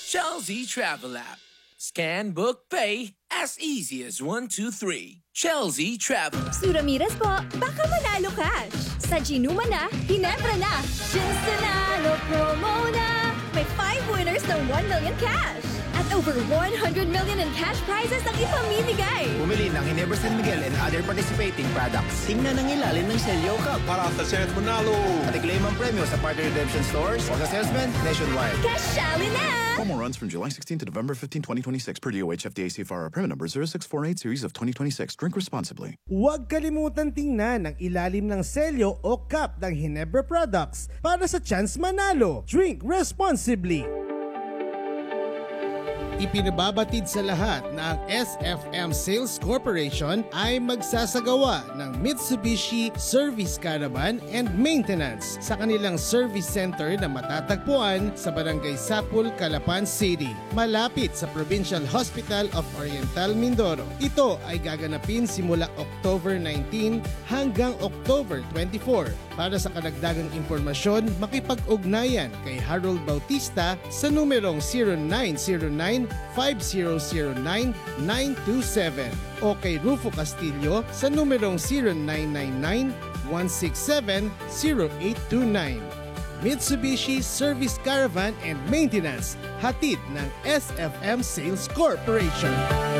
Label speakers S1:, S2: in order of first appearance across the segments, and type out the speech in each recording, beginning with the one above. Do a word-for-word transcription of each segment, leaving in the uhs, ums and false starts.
S1: Chelsea Travel App. Scan, book, pay as easy as one, two, three. Chelsea Travel.
S2: Sue Ramirez po, baka manalo cash. Sa Ginuma na, Ginebra na. Just nanalo promo na. May five winners ng one million cash. At over one hundred million in cash prizes ang ipamimigay.
S3: Bumili ng Ginebra San Miguel and other participating products. Tingnan ang ilalim ng Celio Cup
S4: para sa chance manalo.
S3: At i-claim ang premyo sa partner redemption stores o sa salesman nationwide.
S2: Cashali na!
S5: Promo runs from July sixteenth to November fifteenth, twenty twenty-six per D O H F D A C F R permit number zero six four eight series of twenty twenty-six. Drink responsibly.
S6: Huwag kalimutan tingnan ang ilalim ng selyo o cup ng Ginebra products para sa chance manalo. Drink responsibly. Ipinababatid sa lahat na ang S F M Sales Corporation ay magsasagawa ng Mitsubishi Service Caravan and Maintenance sa kanilang service center na matatagpuan sa Barangay Sapul, Calapan City, malapit sa Provincial Hospital of Oriental Mindoro. Ito ay gaganapin simula October nineteenth hanggang October twenty-fourth. Para sa kadagdagang impormasyon, makipag-ugnayan kay Harold Bautista sa numerong zero nine zero nine, five zero zero nine, nine two seven o kay Rufo Castillo sa numerong zero nine nine nine, one six seven, zero eight two nine. Mitsubishi Service Caravan and Maintenance, hatid ng S F M Sales Corporation.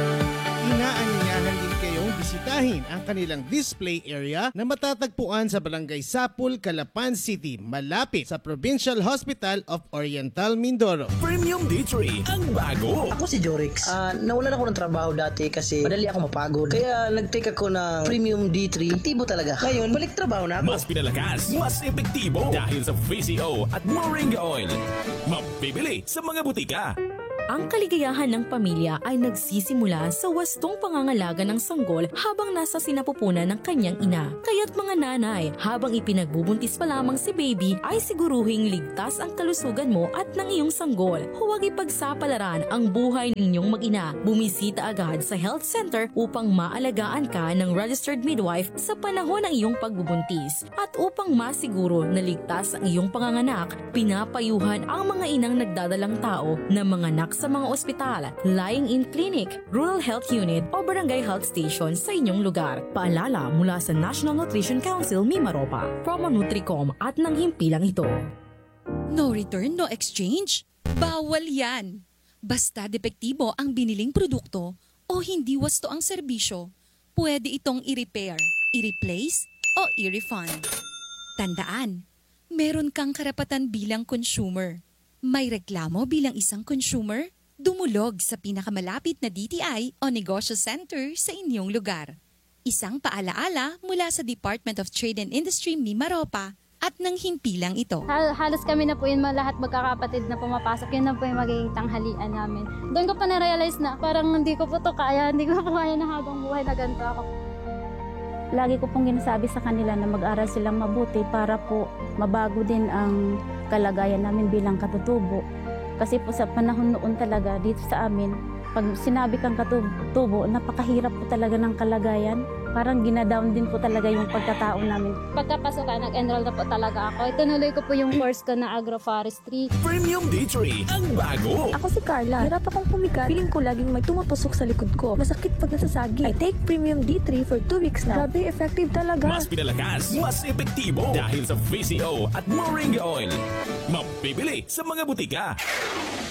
S6: Inaanyayahan din kayong bisitahin ang kanilang display area na matatagpuan sa Barangay Sapul, Calapan City, malapit sa Provincial Hospital of Oriental Mindoro.
S7: Premium D three, ang bago.
S8: Ako si Jorix. Uh, nawalan ako ng trabaho dati kasi madali ako mapagod. Kaya nag-take ako ng Premium D three. Aktibo talaga. Ngayon, balik trabaho na ako.
S7: Mas pinalakas, mas epektibo dahil sa V C O at Moringa Oil. Mabibili sa mga butika.
S9: Ang kaligayahan ng pamilya ay nagsisimula sa wastong pangangalaga ng sanggol habang nasa sinapupunan ng kanyang ina. Kaya't mga nanay, habang ipinagbubuntis pa lamang si baby, ay siguruhing ligtas ang kalusugan mo at ng iyong sanggol. Huwag ipagsapalaran ang buhay ninyong mag-ina. Bumisita agad sa health center upang maalagaan ka ng registered midwife sa panahon ng iyong pagbubuntis. At upang masiguro na ligtas ang iyong panganganak, pinapayuhan ang mga inang nagdadalang tao na mga anak sa mga ospital, lying-in clinic, rural health unit o barangay health station sa inyong lugar. Paalala mula sa National Nutrition Council Mimaropa, Promo Nutricom at ng himpilang ito.
S10: No return, no exchange? Bawal yan! Basta depektibo ang biniling produkto o hindi wasto ang serbisyo, pwede itong i-repair, i-replace o i-refund. Tandaan, meron kang karapatan bilang consumer. May reklamo bilang isang consumer? Dumulog sa pinakamalapit na D T I o negosyo center sa inyong lugar. Isang paalaala mula sa Department of Trade and Industry Mimaropa at ng himpilang ito.
S11: Hal halos kami na po yun lahat magkakapatid na pumapasok. Yun na po yung magiging tanghalian namin. Doon ko pa na-realize na parang hindi ko po to kaya, hindi ko po kaya na habang buhay na ganito ako.
S12: Lagi ko pong ginasabi sa kanila na mag-aral silang mabuti para po mabago din ang kalagayan namin bilang katutubo. Kasi po sa panahon noon talaga dito sa amin, pag sinabi kang katutubo, napakahirap po talaga ng kalagayan. Parang ginadown din po talaga yung pagkatao namin.
S11: Pagkapasok ka, nag-enroll na po talaga ako. Itinuloy ko po yung course ko na agroforestry.
S7: Premium D three, ang bago.
S13: Ako si Carla. Hirap akong pumikat. Feeling ko laging may tumapasok sa likod ko. Masakit pag nasasagi. I take Premium D three for two weeks now. Grabe, effective talaga.
S7: Mas pinalakas, mas epektibo dahil sa V C O at Moringa Oil. Mabibili sa mga butika.